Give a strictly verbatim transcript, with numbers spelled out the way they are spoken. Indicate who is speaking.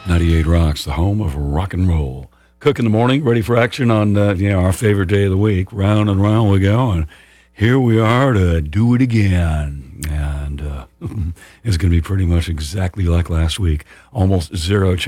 Speaker 1: ninety-eight Rocks, the home of rock and roll. Cook in the morning, ready for action on uh, you know, our favorite day of the week. Round and round we go, and here we are to do it again. And uh, it's going to be pretty much exactly like last week. Almost zero